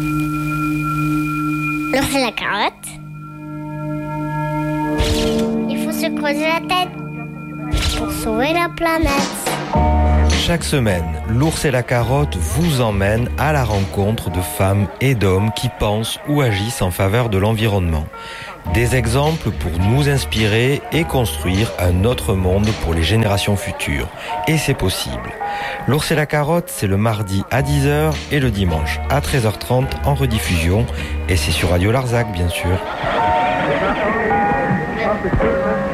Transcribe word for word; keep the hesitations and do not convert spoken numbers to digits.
L'ours et la carotte. Il faut se creuser la tête pour sauver la planète. Chaque semaine, l'ours et la carotte vous emmènent à la rencontre de femmes et d'hommes qui pensent ou agissent en faveur de l'environnement. Des exemples pour nous inspirer et construire un autre monde pour les générations futures. Et c'est possible. L'ours et la carotte, c'est le mardi à dix heures et le dimanche à treize heures trente en rediffusion. Et c'est sur Radio Larzac, bien sûr.